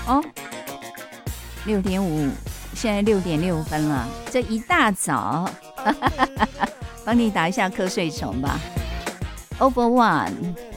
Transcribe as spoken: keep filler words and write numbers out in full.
哦，六点五，现在六点六分了，这一大早，帮你打一下瞌睡虫吧。Over One。